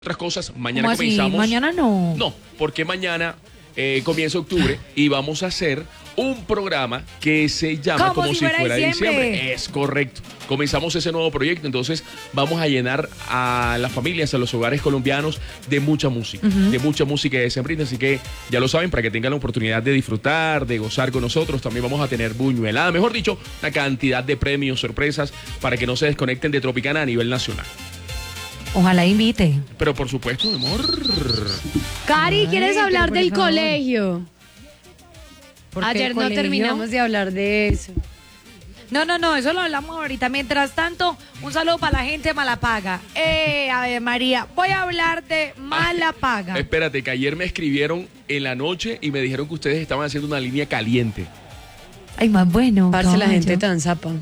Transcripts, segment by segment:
Otras cosas, mañana ¿Cómo así? comenzamos. Mañana no. No, porque mañana comienza octubre y vamos a hacer un programa que se llama Como si fuera diciembre. Es correcto. Comenzamos ese nuevo proyecto, entonces vamos a llenar a las familias, a los hogares colombianos de mucha música, de mucha música de decembrina, así que ya lo saben, para que tengan la oportunidad de disfrutar, de gozar con nosotros. También vamos a tener buñuelada, mejor dicho, una cantidad de premios, sorpresas, para que no se desconecten de Tropicana a nivel nacional. Ojalá invite. Pero por supuesto, mi amor. Cari, ¿quieres hablar por del favor. colegio? Ayer no terminamos de hablar de eso. No, eso lo hablamos ahorita. Mientras tanto, un saludo para la gente de Malapaga. A ver, María, voy a hablar de Malapaga. Espérate, que ayer me escribieron en la noche y me dijeron que ustedes estaban haciendo una línea caliente. Ay, más bueno. Parce, la caballo. gente tan zapa.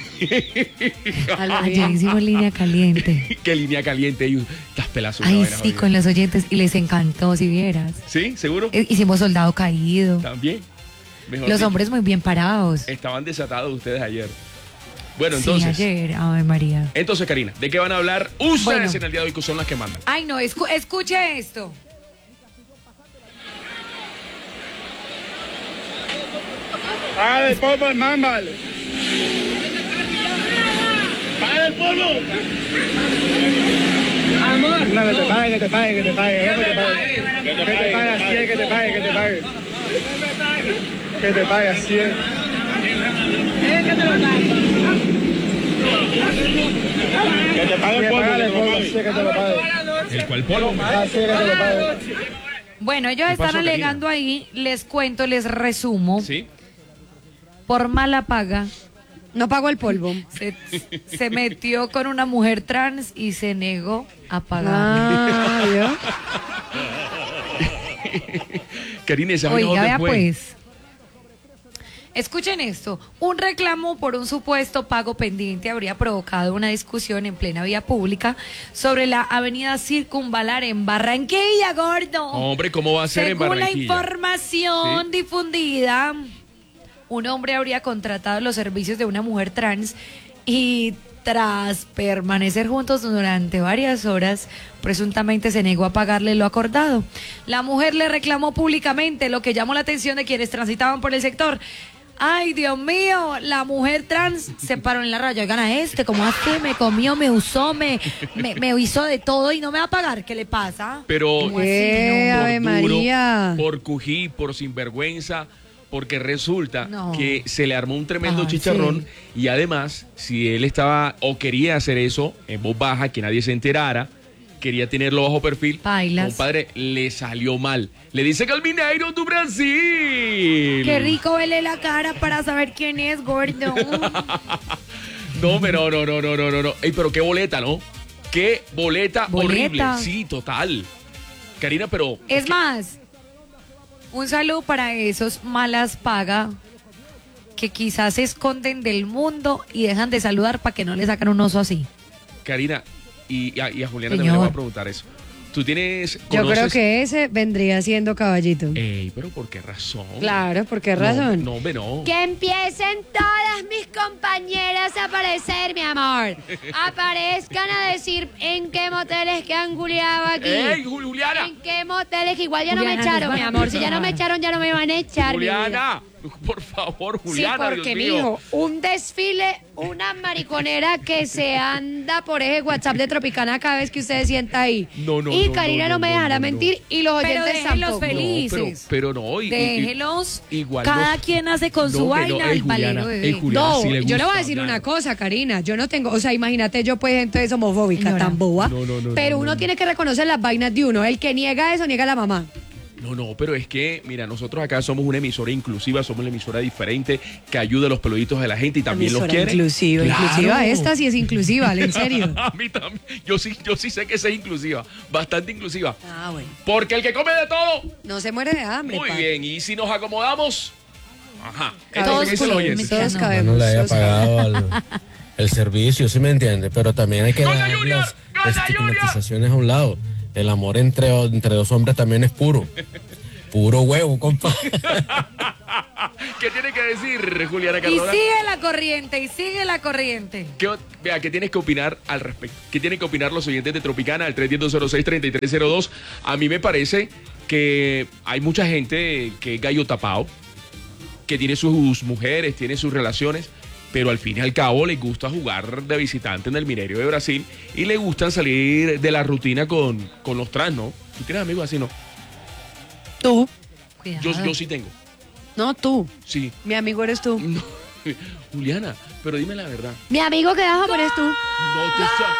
Ayer hicimos línea caliente. ¿Qué línea caliente? Estas pelas. Ay, sí, con los oyentes. Y les encantó, si vieras. ¿Sí? ¿Seguro? Hicimos soldado caído. También. Mejor Los dicho, hombres muy bien parados. estaban desatados ustedes ayer. Bueno, Sí, entonces. ayer. Ave María. Entonces, Karina, ¿de qué van a hablar ustedes Bueno. en el día de hoy, que son las que mandan? Ay, no, escuche esto. ¡Para el polvo, hermano! Vale. ¡Para el polvo! ¡Amor! No, que te pague, que te pague, que te pague, que te pague. Que te pague así, que te pague, que te pague. Que te pague así. Que te pague el polvo, así que te lo pague. ¿El cual polvo? Así que te lo pague. Bueno, ellos ¿Qué están pasó, alegando ahí, les cuento, les resumo. Sí. Por mala paga, No pagó el polvo. se metió con una mujer trans y se negó a pagar. Ah, ¿vio? Karina, ¿esa vaina Oiga, dónde vea fue? pues. Escuchen esto, un reclamo por un supuesto pago pendiente habría provocado una discusión en plena vía pública sobre la avenida Circunvalar en Barranquilla, gordo. Hombre, ¿cómo va a ser en Según la Barranquilla? información ¿Sí? difundida, un hombre habría contratado los servicios de una mujer trans y tras permanecer juntos durante varias horas, presuntamente se negó a pagarle lo acordado. La mujer le reclamó públicamente, lo que llamó la atención de quienes transitaban por el sector. Ay, Dios mío, la mujer trans se paró en la raya. Oigan a ¿cómo así? Me comió, me usó, me hizo de todo y no me va a pagar. ¿Qué le pasa? Pero ¿Cómo así, no? Ave por duro, María. por cují, por sinvergüenza, porque resulta No. que se le armó un tremendo Ay, chicharrón y además, si él estaba o quería hacer eso en voz baja, que nadie se enterara, quería tenerlo bajo perfil, Bailas. compadre, le salió mal. Le dice que el Mineiro do Brasil. Qué rico verle la cara para saber quién es, gordo. No, pero no. Ey, pero qué boleta, ¿no? Qué boleta horrible. Boleta. Sí, total. Karina, pero Es más, un saludo para esos malas paga que quizás se esconden del mundo y dejan de saludar para que no le sacan un oso así. Karina, y a Juliana Señor. también le voy a preguntar eso. Tú tienes... Yo creo conoces- que ese vendría siendo caballito. Ey, pero ¿por qué razón? Claro, ¿por qué razón? No, hombre, no. Que empiecen todas mis compañeras a aparecer, mi amor. Aparezcan a decir en qué moteles que han culiado aquí. ¡Ey, Juliana! En qué moteles que igual ya no me Juliana, echaron, nos mi van a amor. Si ya no criticar. me echaron, ya no me van a echar. mi vida. Juliana, por favor, Juliana, sí, porque, Dios mío. mijo, un desfile, una mariconera que se anda por ese WhatsApp de Tropicana cada vez que usted sienta ahí. No, y no, Karina no, no me no, dejará no, mentir y los Pero oyentes déjenlos tampoco. felices. Pero no. Déjelos. igual Cada los- quien hace con su No, que no, vaina ey, el valero Juliana, de ey, él. Juliana, No, sí le yo le voy gusta a decir hablar. una cosa, Karina. Yo no tengo, o sea, imagínate yo pues entonces homofóbica, Señora. tan boba. No, pero no, uno no. tiene que reconocer las vainas de uno. El que niega eso, niega a la mamá. No, pero es que, mira, nosotros acá somos una emisora inclusiva, somos una emisora diferente que ayuda a los peluditos de la gente y también los Emisora quiere. inclusiva, Claro. inclusiva. Esta sí es inclusiva, en serio. A mí también. Yo sí sé que es inclusiva, bastante inclusiva. Ah, bueno. Porque el que come de todo, No se muere de hambre. muy pa. bien. Y si nos acomodamos, ajá. Todos Entonces, ¿qué dicen los culiados, oyentes? Todos No. cabemos. No le haya todos cabemos. pagado el servicio, ¿sí me entiende? Pero también hay que ¡Gana, dejar Junior! las ¡Gana, estigmatizaciones a un lado. El amor entre dos hombres también es puro. Puro huevo, compa. ¿Qué tiene que decir, Juliana Y Cardona? sigue la corriente. ¿Qué tienes que opinar al respecto? ¿Qué tienen que opinar los oyentes de Tropicana al 310-206-3302? A mí me parece que hay mucha gente que es gallo tapado, que tiene sus mujeres, tiene sus relaciones, pero al fin y al cabo les gusta jugar de visitante en el Mineiro de Brasil y le gustan salir de la rutina con los trans, ¿no? ¿Tú tienes amigos así, no? Tú. Cuidado. Yo sí tengo. No, tú. Sí. Mi amigo eres tú. No. Juliana, pero dime la verdad. Mi amigo que das amor eres tú. No te sa-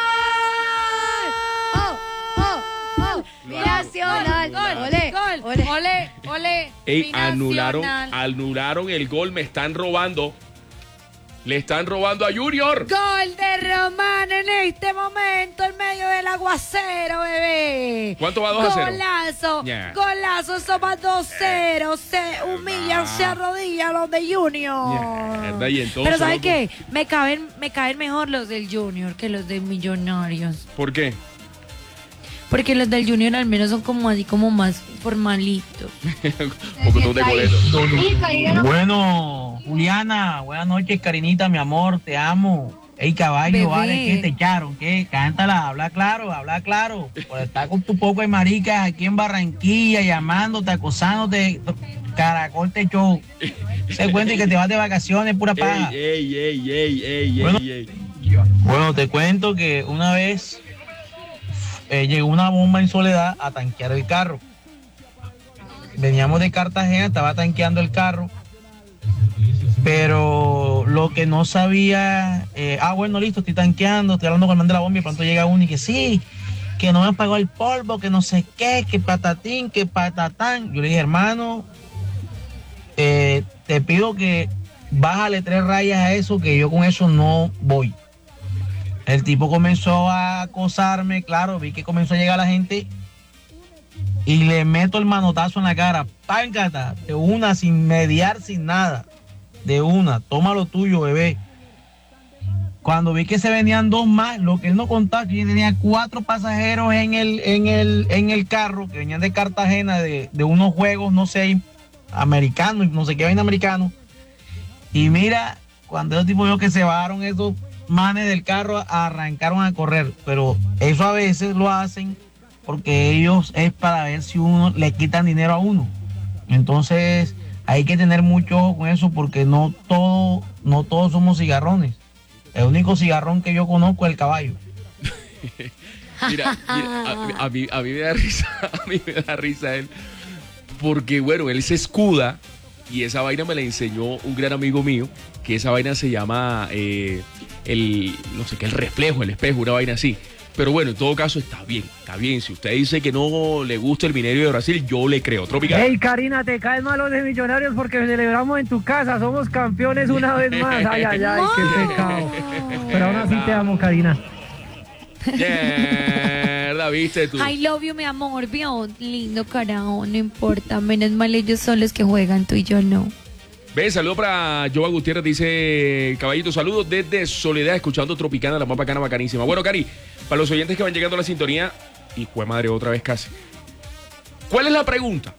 Nacional. Ole. Ey, Mi anularon Nacional. el gol, me están robando. Le están robando a Junior. Gol de Román en este momento en medio del aguacero, bebé. ¿Cuánto va? 2-0. Golazo. Yeah. Golazo, somos 2-0. Se humillan, se arrodillan los de Junior. Mierda, y entonces, Pero ¿sabes loco. qué? Me caen mejor los del Junior que los de Millonarios. ¿Por qué? Porque los del Junior al menos son como así, como más formalitos. Pocotón de boleto. Bueno, Juliana, buenas noches, Karinita, mi amor, te amo. Ey, caballo, Bebé. vale, ¿qué te echaron? ¿Qué? Cántala, habla claro. Por estar con tu poco de maricas aquí en Barranquilla, llamándote, acosándote, Caracol te echó. Se cuenta y que te vas de vacaciones, pura paja. Ey. Bueno, te cuento que una vez llegó una bomba en Soledad a tanquear el carro. Veníamos de Cartagena, estaba tanqueando el carro, pero lo que no sabía, bueno, listo, estoy tanqueando, estoy hablando con el man de la bomba y de pronto llega uno y que sí, que no me pagó el polvo, que no sé qué, que patatín, que patatán. Yo le dije, hermano, te pido que bájale 3 rayas a eso, que yo con eso no voy. El tipo comenzó a acosarme, claro, vi que comenzó a llegar la gente y le meto el manotazo en la cara, páncata, de una, sin mediar, sin nada, de una, toma lo tuyo, bebé. Cuando vi que se venían 2 más, lo que él no contaba, que yo tenía 4 pasajeros en el carro, que venían de Cartagena, de unos juegos, no sé, americanos, no sé qué vaina americano. Y mira, cuando esos tipos vio que se bajaron esos manes del carro, arrancaron a correr, pero eso a veces lo hacen porque ellos es para ver si uno le quitan dinero a uno. Entonces hay que tener mucho ojo con eso porque no todos somos cigarrones. El único cigarrón que yo conozco es el caballo. Mira, a mí me da risa, él, porque bueno, él se escuda y esa vaina me la enseñó un gran amigo mío, que esa vaina se llama no sé qué, el reflejo, el espejo, una vaina así. Pero bueno, en todo caso está bien. Si usted dice que no le gusta el Mineiro de Brasil, yo le creo. Tropical. Hey, Karina, te caen mal los de Millonarios porque celebramos en tu casa. Somos campeones una vez más. Ay, qué pecado. Pero aún así te amo, Karina. Mierda, viste tú. I love you, mi amor. Vio, lindo carajo, no importa. Menos mal ellos son los que juegan, tú y yo no. Ve, saludo para Joa Gutiérrez, dice Caballito, saludos desde Soledad, escuchando Tropicana, la más bacana, bacanísima. Bueno, Cari, para los oyentes que van llegando a la sintonía, y fue madre otra vez casi. ¿Cuál es la pregunta?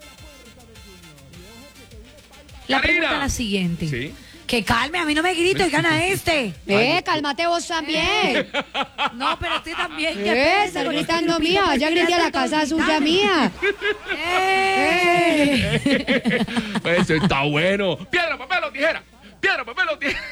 La Karina. pregunta es la siguiente. Sí. Que calme, a mí no me grito y gana este. Cálmate vos también. No, pero usted también. ¿Qué Está gritando mía, vaya grite a la casa suya mía. Eso está bueno. Piedra, papel o tijera. Piedra, papel o tijera.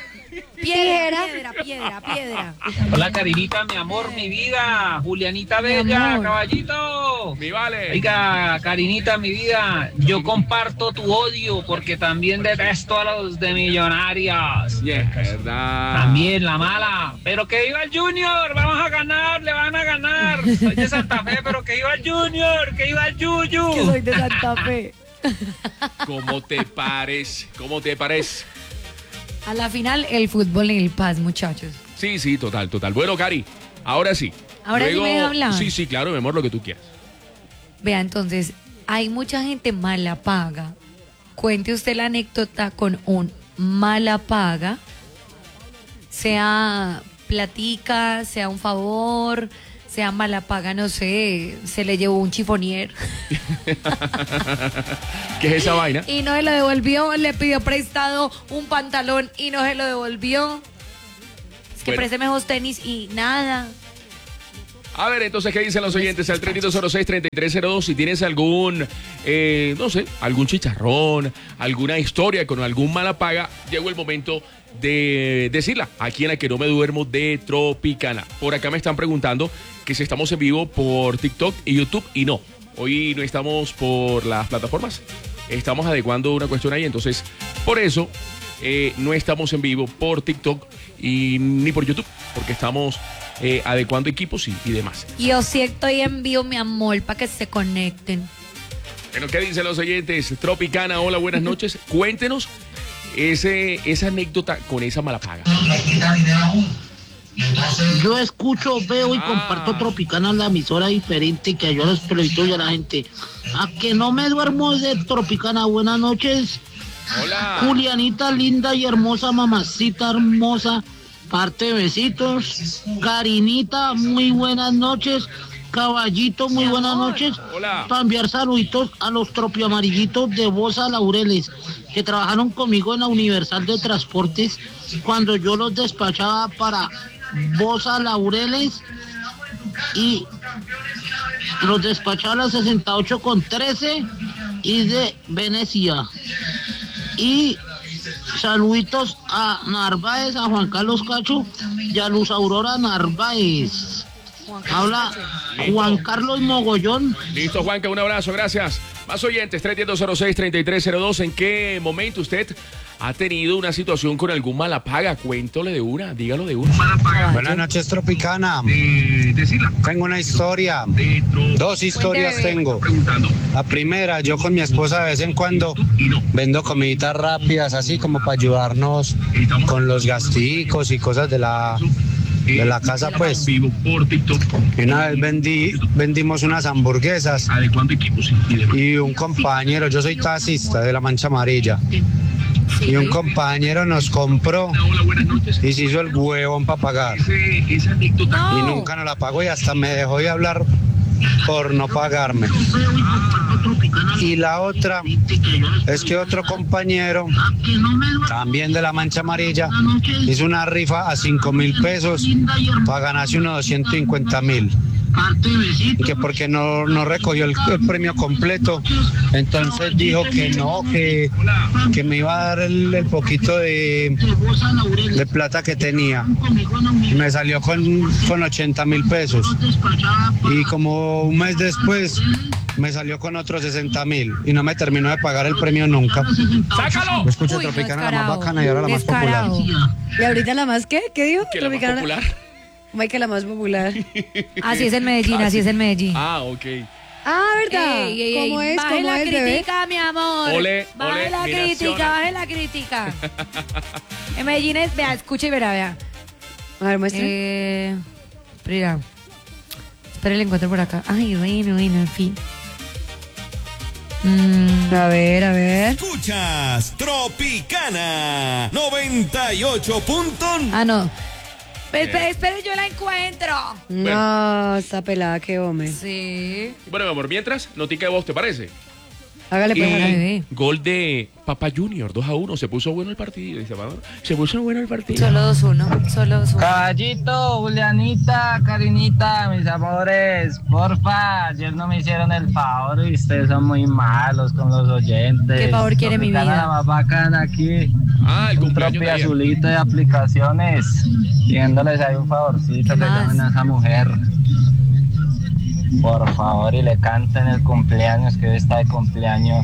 Piedra. Hola, Karinita, mi amor, mi vida. Julianita Mi Bella, amor. caballito. Mi vale. Oiga, Karinita, mi vida, yo comparto tu odio porque también detesto a los de Millonarios. Verdad. También la mala. Pero que viva el Junior, vamos a ganar, le van a ganar. Soy de Santa Fe, pero que viva el Junior, que viva el Yuyu. Que soy de Santa Fe. ¿Cómo te parece? A la final, el fútbol en el Paz, muchachos. Sí, total. Bueno, Cari, ahora sí. Ahora sí me deja hablar. Sí, claro, mi amor, lo que tú quieras. Vea, entonces, hay mucha gente mala paga. Cuente usted la anécdota con un mala paga. Sea platica, sea un favor, sea mala paga, no sé, se le llevó un chifonier. ¿Qué es esa vaina? Y no se lo devolvió, le pidió prestado un pantalón y no se lo devolvió. Es que présteme esos tenis y nada. A ver, entonces, ¿qué dicen los oyentes? Al 3206-3302, si tienes algún, no sé, algún chicharrón, alguna historia con algún mala paga, llegó el momento de decirla. Aquí en La Que No Me Duermo de Tropicana. Por acá me están preguntando que si estamos en vivo por TikTok y YouTube, y no. Hoy no estamos por las plataformas. Estamos adecuando una cuestión ahí, entonces, por eso no estamos en vivo por TikTok ni por YouTube, porque estamos adecuando equipos y demás. Yo sí estoy en vivo, mi amor, para que se conecten. Bueno, ¿qué dicen los oyentes? Tropicana, hola, buenas noches. Cuéntenos esa anécdota con esa mala paga. Yo escucho, veo y comparto Tropicana, la emisora diferente que ayuda a los periodistas y a la gente. A Que No Me Duermo de Tropicana, buenas noches. Hola. Julianita, linda y hermosa, mamacita hermosa, parte besitos. Karinita, muy buenas noches. Caballito, muy buenas noches. Hola. Para enviar saluditos a los tropioamarillitos de Bosa Laureles, que trabajaron conmigo en la Universal de Transportes cuando yo los despachaba para Bosa Laureles y los despachaba a las 68 con 13 y de Venecia. Y saluditos a Narváez, a Juan Carlos Cacho y a Luz Aurora Narváez. Habla Juan Carlos Mogollón. Listo, Juanca, un abrazo, gracias. Más oyentes, 310-06-3302. ¿En qué momento usted ha tenido una situación con algún mala paga? Cuéntole de una, dígalo de una. Buenas noches, Tropicana. Tengo una historia. Dos historias tengo. La primera, yo con mi esposa de vez en cuando vendo comiditas rápidas, así como para ayudarnos con los gasticos y cosas de la casa, pues. Y una vez vendimos unas hamburguesas y un compañero, yo soy taxista de la Mancha Amarilla, y un compañero nos compró y se hizo el huevón para pagar y nunca nos la pagó y hasta me dejó de hablar por no pagarme. Y la otra es que otro compañero, también de la Mancha Amarilla, hizo una rifa a 5.000 pesos para ganarse unos 250.000. Que porque no recogió el premio completo, entonces dijo que no, que me iba a dar el poquito de plata que tenía. Me salió con 80.000 pesos y como un mes después me salió con otros 60.000 y no me terminó de pagar el premio nunca. ¡Sácalo! Me escucho Tropicana, la más bacana y ahora la más popular. ¿Y ahorita la más qué? ¿Qué dijo? ¿Que la más popular? Mike, la más popular. Así es en Medellín, así es en Medellín. Ah, ok. Ah, ¿verdad? ¿Cómo es? Baje la crítica, mi amor. Baje la crítica, baje la crítica. En Medellín es, vea, escucha y verá. A ver, muestre. Mira. Espera, el encuentro por acá. Ay, bueno, en fin. A ver. Escuchas Tropicana 98. Ah, no. Espere, yo la encuentro. No, está pelada, qué hombre. Sí. Bueno, mi amor, mientras, notica de voz, ¿te parece? Hágale pues, bebé. Gol de Papa Junior, 2-1. Se puso bueno el partido, dice Amador. Se puso bueno el partido. Solo 2-1. Caballito, Julianita, Karinita, mis amores, porfa, ayer no me hicieron el favor y ustedes son muy malos con los oyentes. ¿Qué favor quiere mi vida? La más bacana aquí. Ah, el cumpleaños de ayer. Azulito de aplicaciones, pidiéndoles ahí un favorcito que llamen a esa mujer. Por favor, y le canten el cumpleaños, que hoy está de cumpleaños.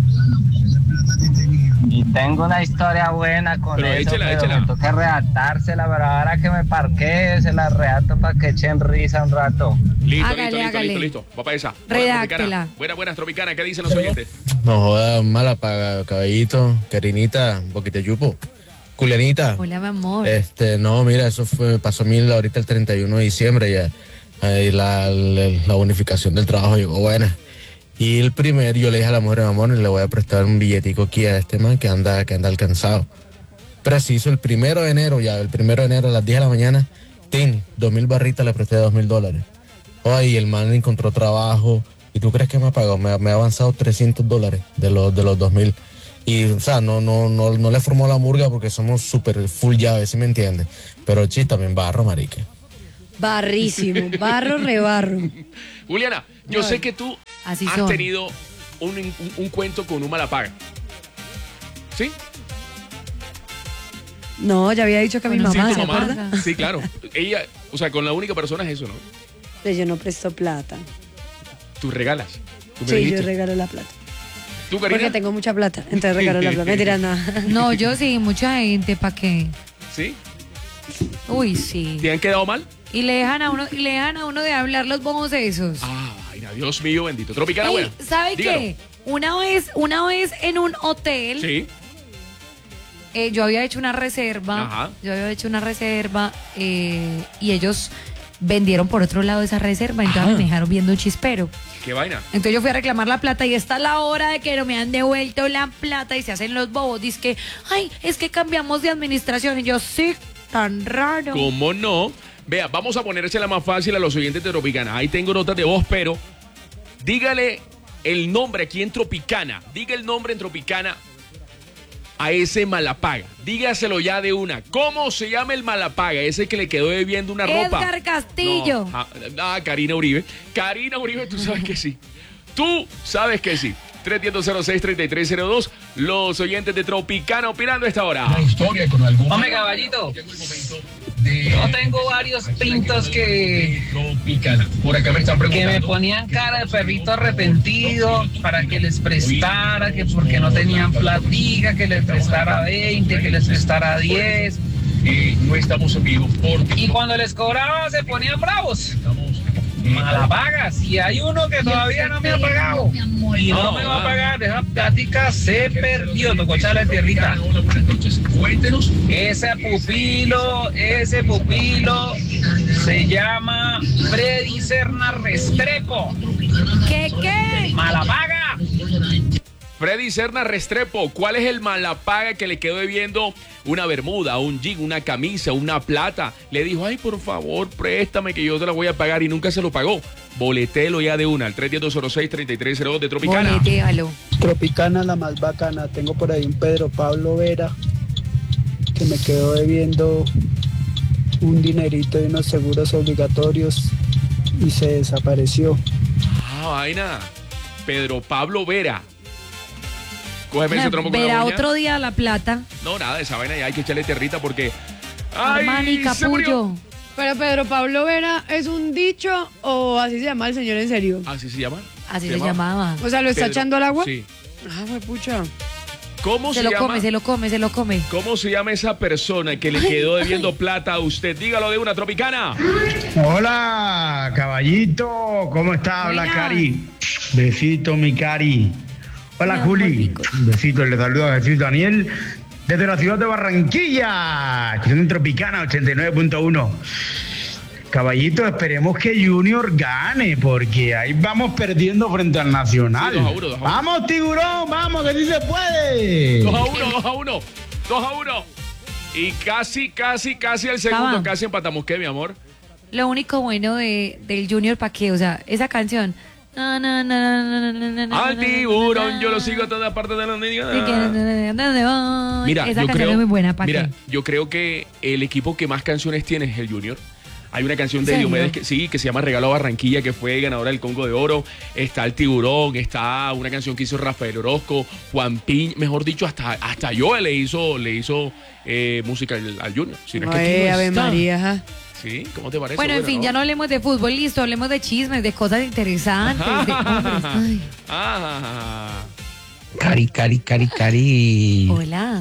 Y tengo una historia buena con pero eso, échela. me toca redactársela, pero ahora que me parqué, se la redacto para que echen risa un rato. Listo. Va para esa. Redáctela. Buenas, Tropicana, ¿qué dicen los oyentes? No joda, mala paga, caballito, Karinita, Boquita Yupo, Julianita. Hola, mi amor. No, mira, eso pasó a mí ahorita el 31 de diciembre ya. Ahí la bonificación del trabajo llegó buena. Y yo le dije a la mujer, amor, le voy a prestar un billetico aquí a este man que anda alcanzado. Preciso, el 1 de enero a las 10 de la mañana, 2.000 barritas le presté $2.000. Oye, el man encontró trabajo. ¿Y tú crees que me ha pagado? Me ha avanzado $300 de los 2,000. Y, o sea, no le formó la murga porque somos súper full llave, ¿sí me entiendes? Pero sí, también barro, marica. Barrísimo, barro, rebarro. Juliana, yo sé que tú Así has son. tenido un cuento con un malapaga. ¿Sí? No, ya había dicho que a mi Bueno, mamá, sí, ¿se tu mamá. acuerda? Sí, claro. Ella, o sea, con la única persona es eso, ¿no? Pero yo no presto plata. Tú regalas. Tú me Sí, dijiste. yo regalo la plata. ¿Tú, Karina? Porque tengo mucha plata, entonces regalo la plata. Mentira, nada. No, yo sí, mucha gente, ¿para qué? ¿Sí? Uy, sí. ¿Te han quedado mal? Y le dejan a uno de hablar los bobos esos. Ay, Dios mío, bendito. Tropicana, Ey, buena. ¿sabe Dígalo. qué? Una vez en un hotel, Sí. yo había hecho una reserva. Ajá. Y ellos vendieron por otro lado esa reserva, entonces me dejaron viendo un chispero. ¿Qué vaina? Entonces yo fui a reclamar la plata y está la hora de que no me han devuelto la plata y se hacen los bobos. Dice que, ay, es que cambiamos de administración. Y yo, sí, tan raro. ¿Cómo no? Vea, vamos a ponérsela más fácil a los oyentes de Tropicana. Ahí tengo notas de voz, pero dígale el nombre aquí en Tropicana. Diga el nombre en Tropicana a ese malapaga. Dígaselo ya de una. ¿Cómo se llama el malapaga? Ese que le quedó debiendo una ropa. Edgar Castillo. No, Karina Uribe. Karina Uribe, tú sabes que sí. Tú sabes que sí. 310-06-3302. Los oyentes de Tropicana opinando a esta hora. Hombre, caballito, yo tengo varios pintos que me ponían cara de perrito arrepentido para que les prestara, que porque no tenían platica, que les prestara 20, que les prestara 10. No estamos en vivo porque Y cuando les cobraba se ponían bravos. Malapagas. Y hay uno que todavía no me ha pagado. Y no me va a pagar. Esa plática se perdió. Tocó echarle tierrita. Cuéntenos. Ese pupilo se llama Freddy Serna Restrepo. ¿Qué? Malapaga. Freddy Serna Restrepo, ¿cuál es el malapaga que le quedó debiendo una bermuda, un jean, una camisa, una plata? Le dijo, ay, por favor, préstame que yo te la voy a pagar y nunca se lo pagó. Boletelo ya de una, al 310-206-3302 de Tropicana. Boletéalo. Tropicana, la más bacana. Tengo por ahí un Pedro Pablo Vera que me quedó debiendo un dinerito de unos seguros obligatorios y se desapareció. Ah, vaina. Pedro Pablo Vera. Cógeme ese trompo con la Verá uña. otro día la plata. No, nada, esa vaina ya hay que echarle tierrita porque... ¡Ay, Armani, se murió! Capullo. Pero Pedro Pablo Vera, ¿es un dicho o así se llama el señor en serio? ¿Así se llama? Así se llamaba. O sea, ¿lo está Pedro. echando al agua? Sí. Ah, fue pucha. ¿Cómo Se se lo llama? come, se lo come. ¿Cómo se llama esa persona que le quedó debiendo plata a usted? Dígalo de una, Tropicana. Hola, caballito, ¿cómo está? Habla Buena. Cari. Besito, mi Cari. Hola, Hola, Juli. rico. Un besito, le saludo a Jesús Daniel desde la ciudad de Barranquilla, que es en Tropicana 89.1. Caballito, esperemos que Junior gane, porque ahí vamos perdiendo frente al Nacional. Sí, 2-1, 2-1. Vamos, tiburón, vamos, que sí se puede. 2-1. Y casi al segundo, Cava. casi empatamos. ¿Qué, mi amor? Lo único bueno del Junior, ¿para qué? O sea, esa canción. Al tiburón, yo lo sigo a todas partes de la Mira, Mira, esa yo canción creo, es muy buena, ¿para mira, qué? yo creo que el equipo que más canciones tiene es el Junior. Hay una canción de ¿En serio? Diomedes que se llama Regalo a Barranquilla, que fue ganadora del Congo de Oro. Está el Tiburón, está una canción que hizo Rafael Orozco, Juan Piñ, mejor dicho, hasta Joel le hizo música al Junior. Si no es que aquí Ay, no Ave está. María, ajá. Sí, ¿cómo te parece? Bueno, en fin, ya no hablemos de fútbol, listo, hablemos de chismes, de cosas interesantes, de hombres. Ay, Cari. hola.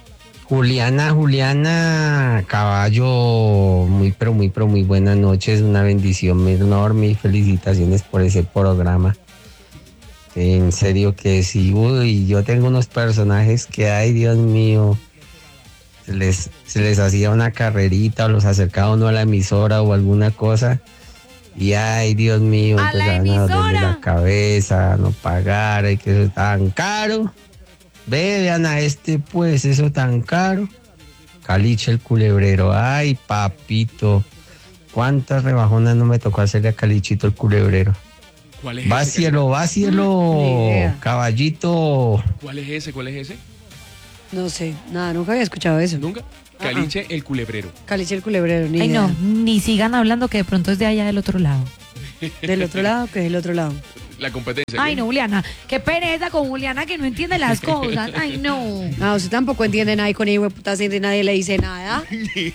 Juliana, caballo, muy buenas noches, una bendición enorme y felicitaciones por ese programa. En serio que sí, uy, yo tengo unos personajes que, ay, Dios mío, se les hacía una carrerita o los acercaba uno a la emisora o alguna cosa y, ay, Dios mío, ¿A la empezaban a dolerle emisora? la cabeza, no pagar, y que eso es tan caro. Vean a pues, eso tan caro. Caliche el culebrero, ay, papito. ¿Cuántas rebajonas no me tocó hacerle a Calichito el culebrero? ¿Cuál es Va ese? cielo, Ni idea. caballito. ¿Cuál es ese? ¿Cuál es ese? No sé, nada, nunca había escuchado eso. ¿Nunca? Caliche el culebrero. Caliche el culebrero, ni Ay, idea. no, ni sigan hablando que de pronto es de allá del otro lado. ¿Del otro lado? ¿Qué es del otro lado? La competencia. Ay, ¿qué? no, Juliana. Qué pereza con Juliana que no entiende las cosas. Ay, no. Ah, usted tampoco entiende nada y con hijo de puta si nadie le dice nada.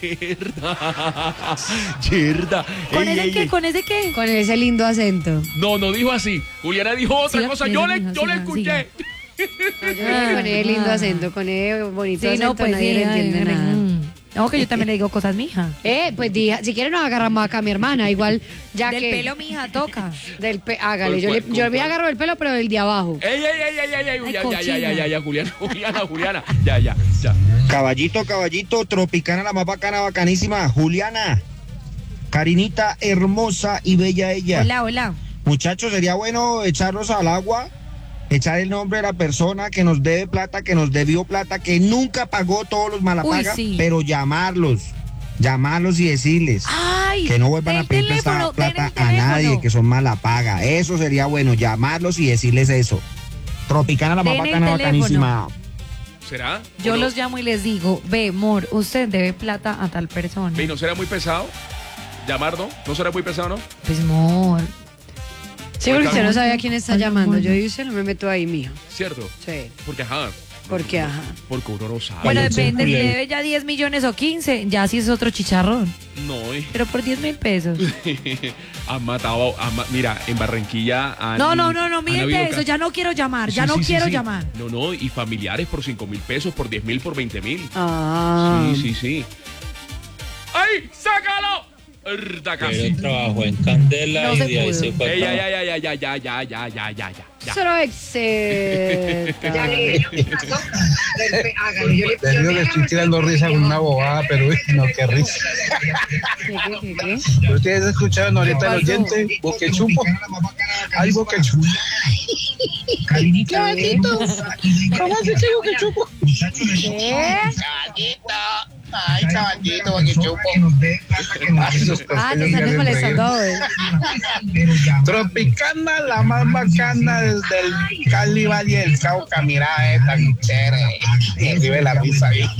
Yerda. ¿Con Ey, ese ey, qué? ey. ¿Con ese qué? Con ese lindo acento. No, no dijo así. Juliana dijo otra Siga, cosa. siga, Yo le siga, escuché. siga. Con ese lindo acento, con ese bonito Sí, acento, no, pues nadie sí, le entiende ay, nada. No, que yo también le digo cosas, mija. Pues si quiere nos agarramos acá a mi hermana, igual ya Del que... pelo, mija, toca. Hágale, ¿Cuál, yo cuál? le agarro el pelo, pero del de abajo. Ey, ey, ey, ey, ey, ey, Ay, ya, cochina. ya, Juliana. Ya. Caballito, tropicana, la más bacana, bacanísima. Juliana, Karinita, hermosa y bella ella. Hola. Muchachos, sería bueno echarlos al agua, echar el nombre de la persona que nos debe plata, que nos debió plata, que nunca pagó todos los malapagas, Uy, sí. pero llamarlos y decirles Ay, que no vuelvan a el pedir teléfono, prestada den plata el a teléfono. nadie, que son malapaga. Eso sería bueno, llamarlos y decirles eso. Tropicana, la más Den el bacana, teléfono. bacanísima. ¿Será? Yo ¿O no? los llamo y les digo, ve, mor, usted debe plata a tal persona. Ve, ¿no será muy pesado? ¿Llamar, no? ¿No será muy pesado, no? Pues, mor. Sí, porque usted no sabe a quién está Ay, llamando. amor. Yo dice, no me meto ahí, mija. ¿Cierto? Sí. Porque, ajá. Porque, ajá. Porque uno no sabe. Bueno, Ay, depende, si Julián. debe ya 10 millones o 15, ya sí es otro chicharrón. No, Pero por 10.000 pesos. han matado, mira, en Barranquilla han... No, han habido mire eso, casos- ya no quiero llamar, Sí, ya no sí, sí, quiero sí. llamar. No, y familiares por 5.000 pesos, por 10.000, por 20.000. Ah. Sí. ¡Ay! ¡Sácalo! Erda, casi. Trabajó en Candela No y se de ahí pudo. se fue Ey, para- ya. Solo exeta. Te digo que estoy tirando risa con una bobada, pero uy, no, qué risa. ¿Qué? ¿Ustedes escucharon ahorita el oyente? Boquechupo. Ay, boquechupo. Caballito, ¿cómo se dice boquechupo? ¿Qué? Ay, caballito, boquechupo. Ah, te están molestando hoy. Tropicana, la más bacana desde el Cali, Valle del Cauca. Mira, tan chévere. Recibe la risa ahí.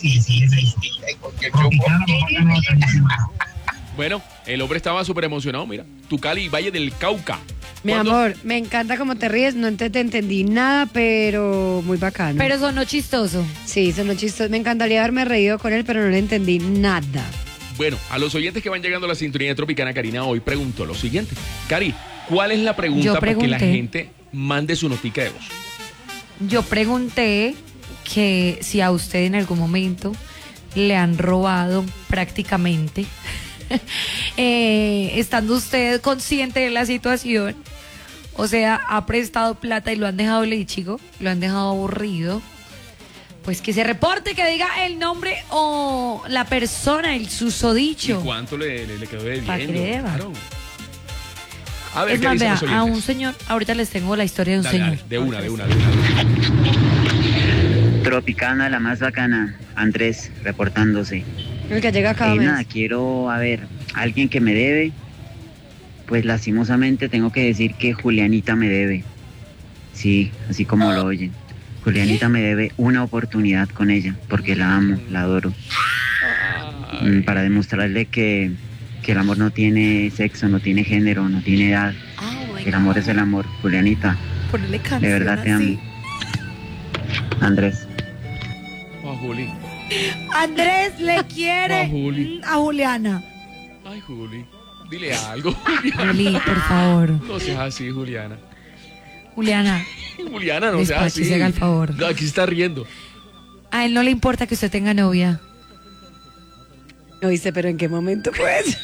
Bueno, el hombre estaba súper emocionado, mira. Tu Cali, Valle del Cauca. Mi ¿Cuándo? amor, me encanta cómo te ríes. No te entendí nada, pero muy bacano. Pero sonó chistoso. Sí, sonó chistoso. Me encantaría haberme reído con él, pero no le entendí nada. Bueno, a los oyentes que van llegando a la sintonía de Tropicana, Karina hoy preguntó lo siguiente. Cari, ¿cuál es la pregunta Yo para que la pregunté. gente mande su notica de voz? Yo pregunté que si a usted en algún momento le han robado prácticamente, estando usted consciente de la situación, o sea, ha prestado plata y lo han dejado lechigo, lo han dejado aburrido, pues que se reporte, que diga el nombre o la persona, el ¿Y susodicho. cuánto le quedó debiendo? Pa' que le deba. Claro. A ver, Es ¿qué más, dicen vea, los a un oyentes? señor, ahorita les tengo la historia de un Dale, señor. dale, de una. Tropicana, la más bacana. Andrés, reportándose. El que llega cada mes. Nada, quiero, alguien que me debe. Pues lastimosamente tengo que decir que Julianita me debe. Sí, así como lo oyen. Julianita me debe una oportunidad con ella, porque la amo, la adoro. Para demostrarle que el amor no tiene sexo, no tiene género, no tiene edad. El amor es el amor. Julianita, Ponle de canción verdad te así. amo. Andrés. Juli. Andrés le quiere A Juli. a Juliana. Ay, Juli. Dile algo, Juli, por favor. No seas así, Juliana. Juliana, Juliana, no seas así. Despache, haga el favor. No, aquí se está riendo. a él no le importa que usted tenga novia. ¿Oíste? ¿Pero en qué momento, pues?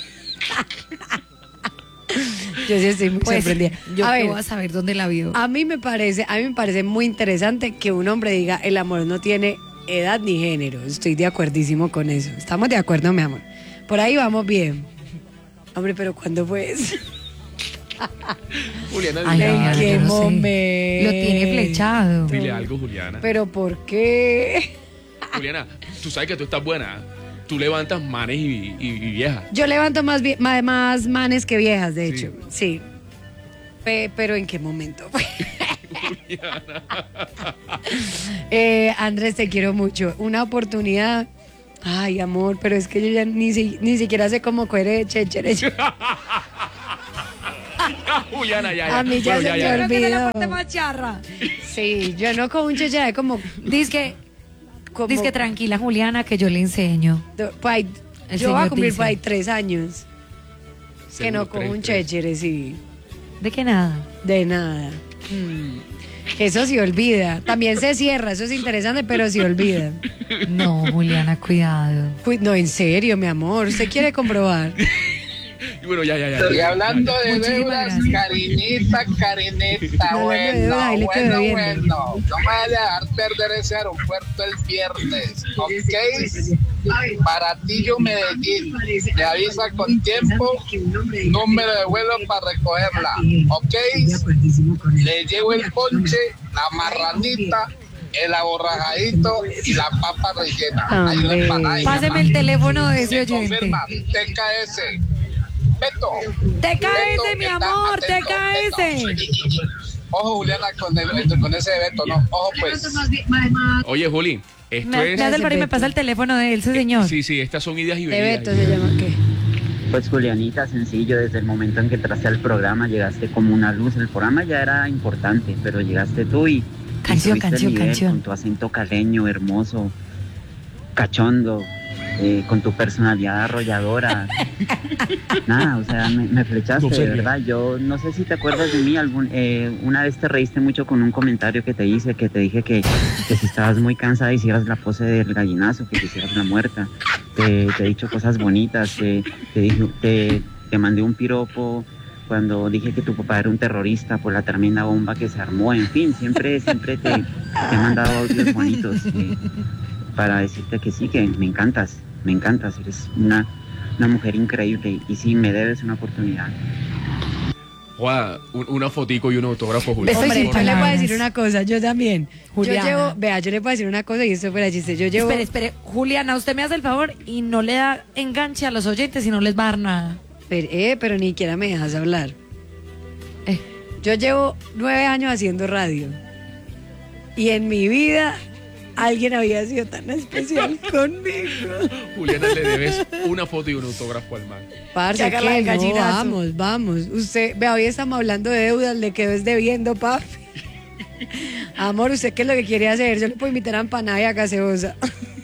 Yo sí estoy muy Pues, sorprendida. yo A qué ver, voy a saber dónde la vio. a mí me parece muy interesante que un hombre diga el amor no tiene edad ni género. Estoy de acuerdísimo con eso. ¿Estamos de acuerdo, mi amor? Por ahí vamos bien. Hombre, pero ¿cuándo fue eso? Juliana, Ay, dile ¿En algo. qué yo no sé. momento? Lo tiene flechado. Dile algo, Juliana. ¿Pero por qué? Juliana, tú sabes que tú estás buena. tú levantas manes y viejas. Yo levanto más manes que viejas, de hecho. Sí. Pero ¿en qué momento? Andrés, te quiero mucho. Una oportunidad. Ay, amor, pero es que yo ya ni siquiera sé cómo coger chéchere. Juliana, ya. A mí ya se me olvidó. Que es la parte más charra. Sí, yo no con un chéchere como... Dice que tranquila, Juliana, que yo le enseño. Yo voy a cumplir por ahí 3 años. Que no con un chéchere, sí. ¿De qué nada? De nada. Eso se olvida. También se cierra, eso es interesante, pero se olvida. No, Juliana, cuidado. No, en serio, mi amor. ¿Usted quiere comprobar? Y bueno, ya. Estoy hablando de deudas, Karinita. No, Bueno. No me bebiendo. vaya a dejar perder ese aeropuerto el viernes, ¿ok? Para ti yo Medellín, me avisa con tiempo, número de vuelo para recogerla, ¿ok? Le llevo el ponche, la marranita, el aborrajadito y la papa rellena. Hay una empanada. Páseme el teléfono de ese oyente. Confirma, TKS. Beto. TKS, mi amor, TKS. Ojo, Juliana, con ese Beto, no. Ojo, pues. Oye, Juli, esto es... Me hace el favor y me pasa el teléfono de él, ese señor. Sí, estas son ideas y De venidas. Beto se llama, ¿qué? Pues Julianita, sencillo, desde el momento en que entraste al programa llegaste como una luz. El programa ya era importante, pero llegaste tú y subiste el nivel con tu acento caleño, hermoso, cachondo, con tu personalidad arrolladora. Nada, o sea, me flechaste, de verdad. Yo no sé si te acuerdas de mí, una vez te reíste mucho con un comentario que te hice, que te dije que si estabas muy cansada hicieras la pose del gallinazo, que hicieras la muerta. Te he dicho cosas bonitas, te mandé un piropo cuando dije que tu papá era un terrorista por la tremenda bomba que se armó. En fin, siempre te he mandado audios bonitos para decirte que sí, que me encantas, eres una mujer increíble y sí, me debes una oportunidad. Juan, una fotico y un autógrafo, Julián. Hombre, yo le voy a decir una cosa, yo también. Juliana. Yo le puedo decir una cosa y esto fuera chiste. Yo llevo... Espere, Juliana, usted me hace el favor y no le da enganche a los oyentes y no les va a dar nada. Pero ni siquiera me dejas hablar. Yo llevo 9 años haciendo radio. Y en mi vida alguien había sido tan especial conmigo. Juliana, le debes una foto y un autógrafo al man. Parce, ¿qué? No, vamos. Usted, vea, hoy estamos hablando de deudas, le quedó debiendo, papi. Amor, ¿usted qué es lo que quiere hacer? Yo le puedo invitar a empanada y a gaseosa.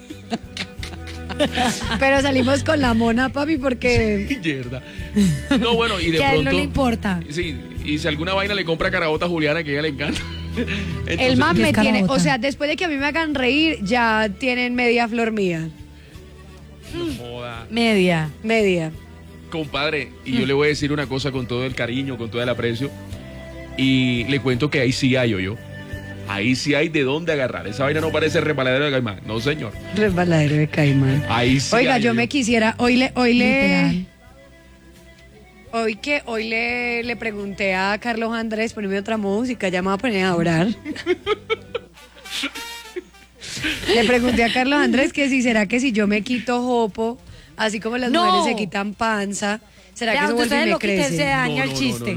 Pero salimos con la mona, papi, porque... Mierda. No, bueno, y de que pronto... a él no le importa. Sí, y si alguna vaina le compra caraota a Juliana, que a ella le encanta. Entonces, el man me tiene... O sea, después de que a mí me hagan reír, ya tienen media flor mía. No joda. Media. Compadre, y yo le voy a decir una cosa con todo el cariño, con todo el aprecio. Y le cuento que ahí sí hay, yo. Ahí sí hay de dónde agarrar. Esa vaina no parece resbaladero de caimán. No, señor. Resbaladero de caimán. Ahí sí. Oiga, hay, yo me quisiera... Hoy le pregunté a Carlos Andrés, poneme otra música, ya me voy a poner a orar. Le pregunté a Carlos Andrés que si yo me quito jopo, así como las mujeres se quitan panza, ¿será que eso vuelve y me crece? Se daña el chiste.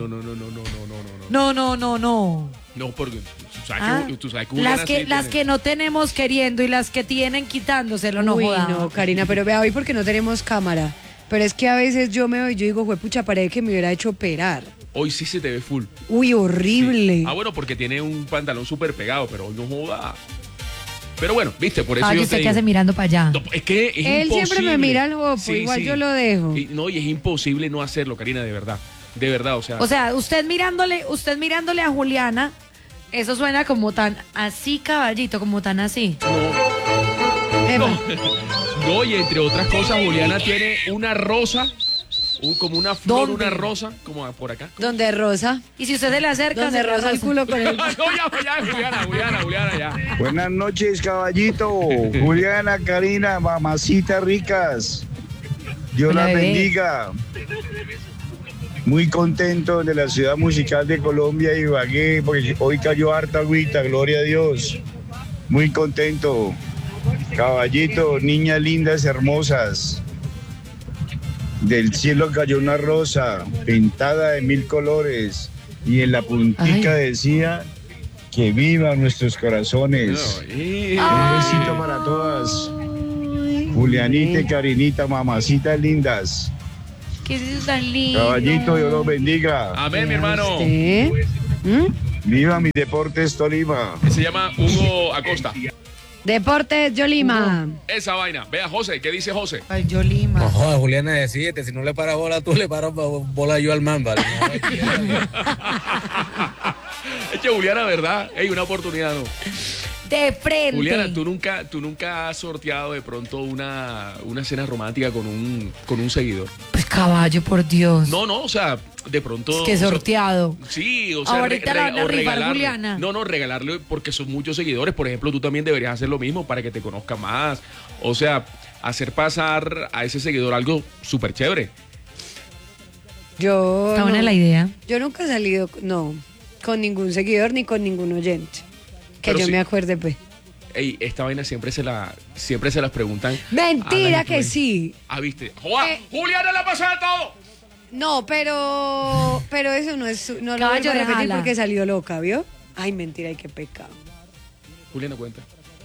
No, porque tú sabes que las que no tenemos queriendo y las que tienen quitándoselo, no joda. No, Karina, pero vea hoy porque no tenemos cámara. Pero es que a veces yo digo, juepucha, parece que me hubiera hecho operar. Hoy sí se te ve full. Uy, horrible. Sí. Bueno, porque tiene un pantalón súper pegado, pero hoy no joda. Pero bueno, viste, por eso yo te qué hace mirando para allá. No, es que es él imposible. Siempre me mira el jopo, igual yo lo dejo. Y es imposible no hacerlo, Karina, de verdad. De verdad, o sea. O sea, usted mirándole a Juliana, eso suena como tan así, caballito, como tan así. No, y entre otras cosas, Juliana tiene una rosa, como una flor, ¿dónde? una rosa, como por acá. ¿Dónde rosa? Y si usted se le acerca, ¿dónde rosa el culo con el... No, ya, Juliana, ya. Buenas noches, caballito. Juliana, Karina, mamacitas ricas. Dios Hola, las bebé. bendiga. Muy contento de la ciudad musical de Colombia, Ibagué, porque hoy cayó harta agüita, gloria a Dios. Muy contento. Caballito, niñas lindas, hermosas. Del cielo cayó una rosa pintada de 1000 colores y en la puntica decía que vivan nuestros corazones. Un besito para todas. Julianita y Karinita, mamacitas lindas. ¿Qué es eso tan lindo? Caballito, Dios los bendiga. Amén, mi hermano. Viva mi Deportes Tolima. Se llama Hugo Acosta. Deportes Yolima. Esa vaina. Vea, José, ¿qué dice José? Ay, Yolima. No jodas, Juliana, decídete, si no le paras bola tú, le paras bola yo al man, ¿vale? Es que Juliana, ¿verdad? Hay una oportunidad, ¿no? De frente. Juliana, ¿tú nunca has sorteado de pronto una cena romántica con un seguidor? Pues caballo, por Dios. No, o sea, de pronto... Es que sorteado. Sí, o sea, ahorita la van a rifar, regalarle. Juliana. No, regalarle porque son muchos seguidores. Por ejemplo, tú también deberías hacer lo mismo para que te conozca más. O sea, hacer pasar a ese seguidor algo súper chévere. Está buena la idea. Yo nunca he salido, con ningún seguidor ni con ningún oyente. Que Pero yo sí. me acuerde, pues. Ey, esta vaina siempre se las preguntan. Mentira a que sí. ¿Viste? Juliana la pasa de todo. No, pero eso no es, no lo Caballo voy a de repetir jala. porque salió loca, ¿vio? Ay, mentira, ay, qué pecado. Juliana, cuenta.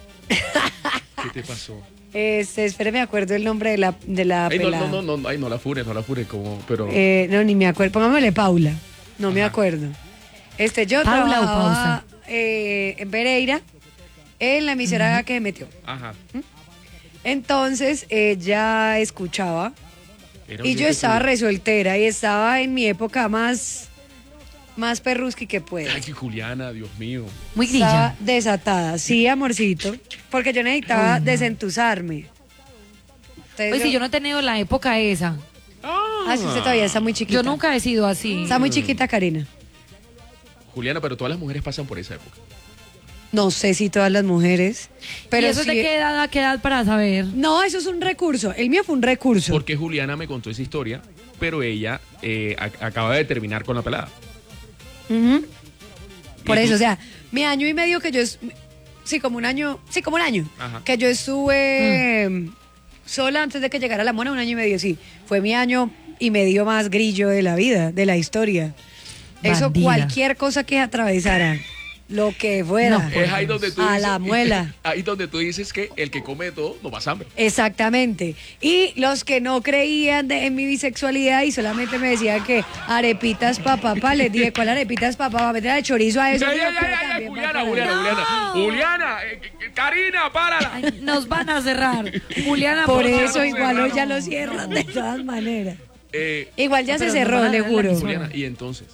¿Qué te pasó? Espere, me acuerdo el nombre de la Ay, pelada. no la fures, como, pero... No, ni me acuerdo. Póngamele Paula. No me acuerdo. Yo ¿Paula o trabajaba Pausa? En Pereira, en la emisora que me metió. Ajá. Entonces, ella escuchaba Era y un yo estaba día resoltera y estaba en mi época más perrusqui que pueda. Ay, que Juliana, Dios mío. Muy Estaba grilla. desatada, sí, amorcito, porque yo necesitaba desentusarme. Entonces, Pues si yo no he tenido la época esa. sí, usted todavía está muy chiquita. Yo nunca he sido así. Está muy chiquita, Karina. Juliana, pero todas las mujeres pasan por esa época. No sé si todas las mujeres, pero ¿Y eso sí- de qué edad a qué edad para saber? No, eso es un recurso. El mío fue un recurso. Porque Juliana me contó esa historia, pero ella acaba de terminar con la pelada. Ujú. Por ¿Y eso, tú? o sea, mi año y medio que yo... Sí, como un año. Ajá. Que yo estuve sola antes de que llegara la mona, un año y medio, sí. Fue mi año y medio más grillo de la vida, de la historia. Eso, Bandida. cualquier cosa que atravesara, lo que fuera, Es ahí donde tú a dices, la muela. Ahí donde tú dices que el que come de todo no pasa hambre. Exactamente. Y los que no creían en mi bisexualidad y solamente me decían que arepitas papá, les dije, ¿cuál arepitas papá? Va a meter de chorizo a eso. Ay, Yo ay, creo ay, ay, también Juliana, va Juliana, para- Juliana. Juliana, Karina, párala. Ay, nos van a cerrar. Juliana, Por no, eso no, igual no, hoy no. ya lo cierran de todas maneras. Eh, Igual ya pero se nos cerró, van a le dar la juro. razón. Juliana, y entonces,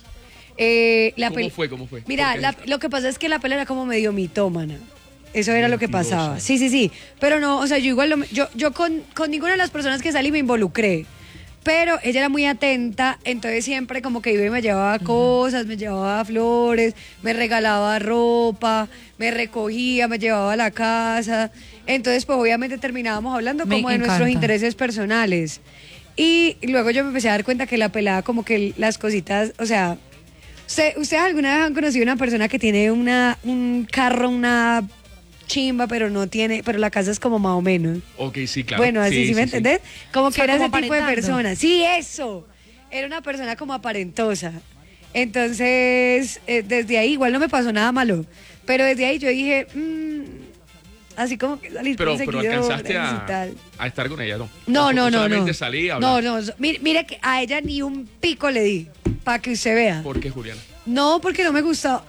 ¿Cómo fue? Mira, ¿Por qué? lo que pasa es que la pelea era como medio mitómana. Eso era lo que Mentirosa. pasaba. Sí. Pero no, o sea, yo igual, yo con ninguna de las personas que salí me involucré. Pero ella era muy atenta, entonces siempre como que iba y me llevaba cosas, me llevaba flores, me regalaba ropa, me recogía, me llevaba a la casa. Entonces, pues obviamente terminábamos hablando Me como de nuestros encanta. intereses personales. Y luego yo me empecé a dar cuenta que la pelada como que las cositas, o sea, ¿ustedes alguna vez han conocido una persona que tiene un carro, una chimba, pero la casa es como más o menos? Ok, sí, claro. Bueno, así sí, me entendés. Como que sea, era como ese tipo de aparentando. persona. Sí, eso. Era una persona como aparentosa. Entonces, desde ahí, igual no me pasó nada malo. Pero desde ahí yo dije, así como que salir Pero con seguidores alcanzaste y tal. a estar con ella, ¿no? No. Solamente salí a hablar. No. Mire que a ella ni un pico le di, para que usted vea. ¿Por qué, Juliana? No, porque no me gustaba.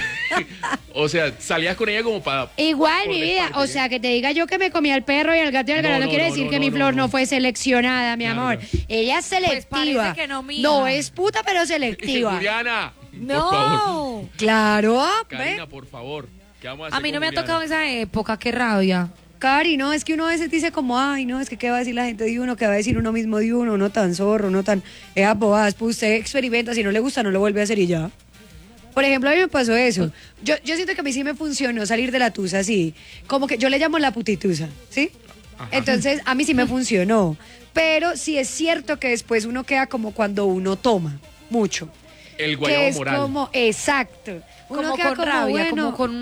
O sea, salías con ella como para... Igual, por mi vida. desparte, O sea, que te diga yo que me comí al perro y al gato y al No, ganado no, quiere no, decir no, que no, mi no, flor no. no fue seleccionada, mi Claro, amor. claro. Ella es selectiva. parece que no, mija. No es puta, pero selectiva. Juliana, por No. favor. Claro, Karina, por favor. ¿Qué vamos a hacer A mí no con me ha Juliana? tocado esa época, qué rabia. Cari, no, es que uno a veces dice como, ay, no, es que qué va a decir la gente de uno, qué va a decir uno mismo de uno tan zorro, uno tan... bobadas, pues usted experimenta, si no le gusta, no lo vuelve a hacer y ya. Por ejemplo, a mí me pasó eso. Yo siento que a mí sí me funcionó salir de la tusa así. Como que yo le llamo la putitusa, ¿sí? Entonces, a mí sí me funcionó. Pero sí es cierto que después uno queda como cuando uno toma mucho. El Que guayabo es moral. como, exacto. Uno Como queda con rabia, bueno, como con...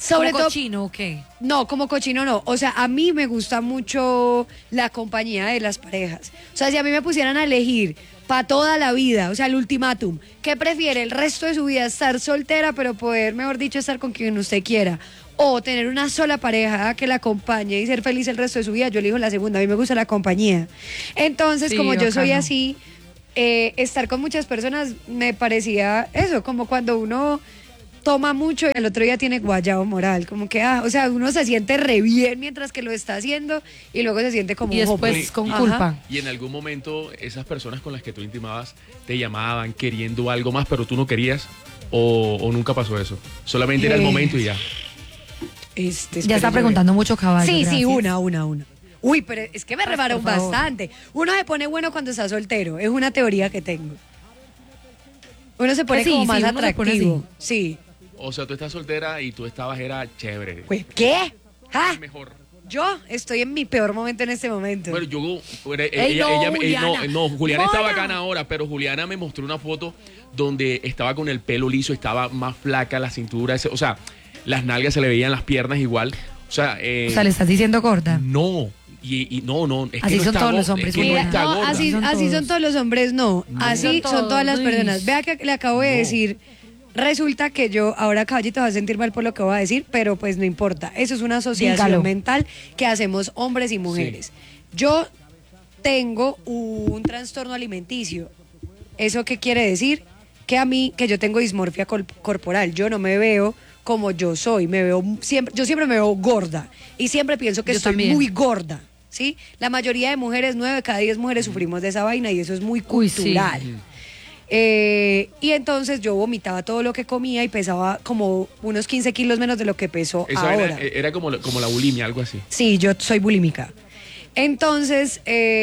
Sobre ¿Como todo cochino o qué? No, como cochino no. O sea, a mí me gusta mucho la compañía de las parejas. O sea, si a mí me pusieran a elegir para toda la vida, o sea, el ultimátum, ¿qué prefiere el resto de su vida? Estar soltera, pero poder, mejor dicho, estar con quien usted quiera. O tener una sola pareja que la acompañe y ser feliz el resto de su vida. Yo elijo la segunda, a mí me gusta la compañía. Entonces, Sí, como yo soy bacano. así, estar con muchas personas me parecía eso, como cuando uno toma mucho y al otro día tiene guayabo moral, como que, o sea, uno se siente re bien mientras que lo está haciendo y luego se siente como Y un después jopo. con Ajá. culpa. Y en algún momento esas personas con las que tú intimabas te llamaban queriendo algo más, pero tú no querías, o nunca pasó eso. Solamente era el momento y ya. Ya está preguntando mucho caballo. Sí, sí, gracias. una. Uy, pero es que me rebaron por favor. bastante. Uno se pone bueno cuando está soltero, es una teoría que tengo. Uno se pone Sí, como sí, más uno se pone atractivo. Sí. O sea, tú estás soltera y tú estabas, era chévere. Pues, ¿qué? ¿Ah? Mejor. Yo estoy en mi peor momento en este momento. Bueno, Ey, no, Juliana. Juliana está Mona. bacana ahora, pero Juliana me mostró una foto donde estaba con el pelo liso, estaba más flaca, la cintura, o sea, las nalgas se le veían las piernas igual. O sea, O sea, le estás diciendo gorda. no. Y no, es Así que no son está todos los gorda, hombres, es que no Mira, está no, gorda. así son todos los hombres, no. Así Son son todas las todos, personas. Luis. Vea que le acabo de decir, resulta que yo, ahora Caballito va a sentir mal por lo que voy a decir, pero pues no importa. Eso es una asociación Dígalo. mental que hacemos hombres y mujeres. Yo tengo un trastorno alimenticio. ¿Eso qué quiere decir? Que yo tengo dismorfia corporal. Yo no me veo como yo soy, yo siempre me veo gorda y siempre pienso que Yo estoy también. muy gorda. ¿Sí? La mayoría de mujeres, 9 de cada 10 mujeres sufrimos de esa vaina y eso es muy Uy, sí. cultural. Y entonces yo vomitaba todo lo que comía y pesaba como unos 15 kilos menos de lo que peso Esa ahora. era como la bulimia, algo así. Sí, yo soy bulímica. Entonces,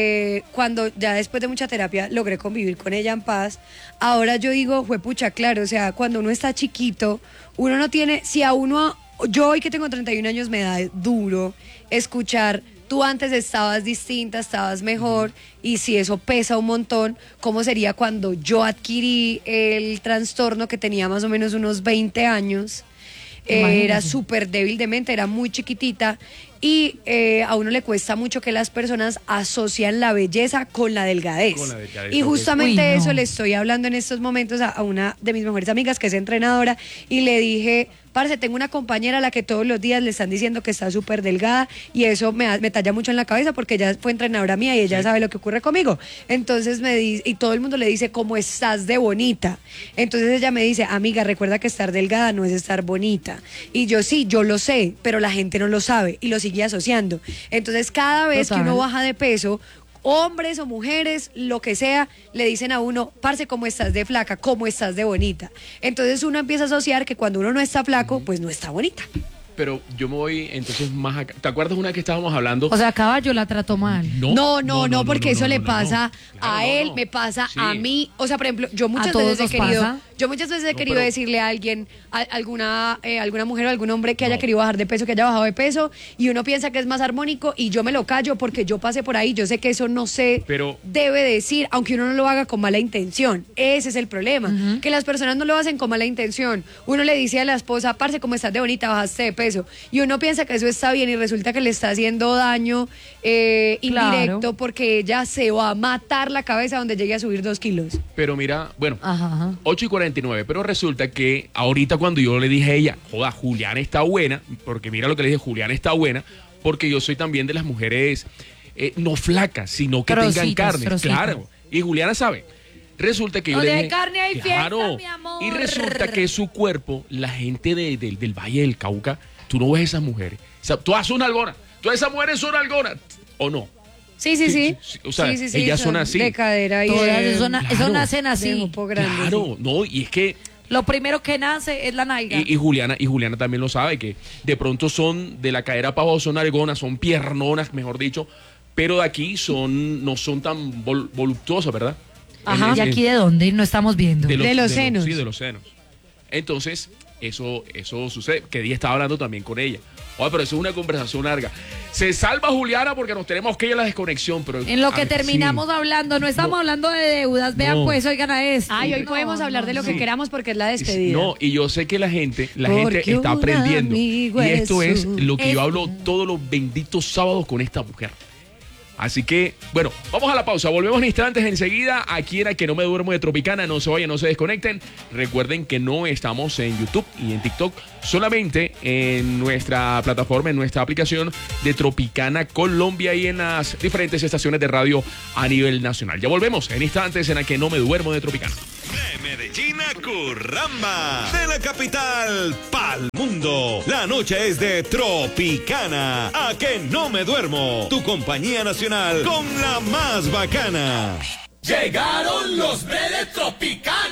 cuando ya después de mucha terapia logré convivir con ella en paz, ahora yo digo, juepucha, claro, o sea, cuando uno está chiquito, uno no tiene, si a uno, yo hoy que tengo 31 años me da duro escuchar, tú antes estabas distinta, estabas mejor, y si eso pesa un montón, ¿cómo sería cuando yo adquirí el trastorno que tenía más o menos unos 20 años? Imagínate. Era súper débil de mente, era muy chiquitita y a uno le cuesta mucho que las personas asocian la belleza con la delgadez. Con la delgadez, Y ok. justamente Uy, no. eso le estoy hablando en estos momentos a una de mis mejores amigas que es entrenadora y le dije, parce, tengo una compañera a la que todos los días le están diciendo que está súper delgada y eso me talla mucho en la cabeza porque ella fue entrenadora mía y ella sabe lo que ocurre conmigo. Entonces me dice, y todo el mundo le dice, ¿cómo estás de bonita? Entonces ella me dice, amiga, recuerda que estar delgada no es estar bonita. Y yo sí, yo lo sé, pero la gente no lo sabe y lo sigue asociando. Entonces cada vez Total. que uno baja de peso, hombres o mujeres, lo que sea, le dicen a uno, parce, ¿cómo estás de flaca? ¿Cómo estás de bonita? Entonces uno empieza a asociar que cuando uno no está flaco, pues no está bonita. Pero yo me voy entonces más acá. ¿Te acuerdas una que estábamos hablando? O sea, caballo la trató mal. No, porque eso le pasa Claro, a él, me pasa Sí. a mí. O sea, por ejemplo, yo muchas todos veces he nos querido, pasa. pero- decirle a alguien, alguna mujer o algún hombre que haya querido bajar de peso, que haya bajado de peso, y uno piensa que es más armónico, y yo me lo callo porque yo pasé por ahí, yo sé que eso no se Pero- debe decir, aunque uno no lo haga con mala intención. Ese es el problema, que las personas no lo hacen con mala intención. Uno le dice a la esposa, parce, como estás de bonita, bajaste de peso, y uno piensa que eso está bien y resulta que le está haciendo daño indirecto Claro. porque ella se va a matar la cabeza donde llegue a subir 2 kilos. Pero mira, bueno, Ajá. 8:49, pero resulta que ahorita cuando yo le dije a ella, joda, Juliana está buena, porque mira lo que le dije, Juliana está buena, porque yo soy también de las mujeres no flacas, sino que tengan Trocitos, carne, trocitos. claro. Y Juliana sabe. Resulta que yo Donde le hay dije, carne hay fiesta, claro, mi amor. y resulta que su cuerpo, la gente del Valle del Cauca, tú no ves esas mujeres. O sea, tú haces una algona, todas esas mujeres son algonas, ¿o no? Sí. O sea, ellas son así. De cadera y Todas de- eso Claro. nacen de así. jopo grande, Claro, no, y es que Lo primero que nace es la nalga. y Juliana también lo sabe, que de pronto son de la cadera para abajo, son algonas, son piernonas, mejor dicho, pero de aquí no son tan voluptuosas, ¿verdad? Ajá. En- ¿Y aquí de dónde? No estamos viendo. De los senos. Sí, de los senos. Entonces, Eso sucede. Que día estaba hablando también con ella. Oye, pero eso es una conversación larga. Se salva Juliana porque nos tenemos que ir a la desconexión. Pero en lo que terminamos hablando, no estamos hablando de deudas. Vean, pues, oigan a esto. Ay, hoy podemos hablar de lo que queramos porque es la despedida. No, y yo sé que la gente está aprendiendo. Y esto es lo que yo hablo todos los benditos sábados con esta mujer. Así que, bueno, vamos a la pausa. Volvemos en instantes enseguida. Aquí era Que No Me Duermo de Tropicana. No se vayan, no se desconecten. Recuerden que no estamos en YouTube y en TikTok. Solamente en nuestra plataforma, en nuestra aplicación de Tropicana Colombia y en las diferentes estaciones de radio a nivel nacional. Ya volvemos en instantes en A Que No Me Duermo de Tropicana. De Medellín a Curramba, de la capital pa'l mundo. La noche es de Tropicana. A Que No Me Duermo, tu compañía nacional con la más bacana. Llegaron los de Tropicana.